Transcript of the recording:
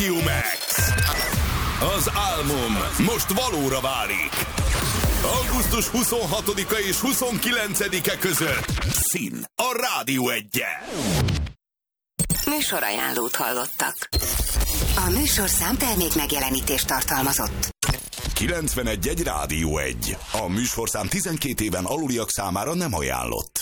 Max. Az álmom most valóra válik. Augusztus 26-a és 29-e között Szín a Rádió 1-en. Műsorajánlót hallottak. A műsorszám termék megjelenítést tartalmazott. 91.1 Rádió 1. A műsorszám 12 éven aluliak számára nem ajánlott.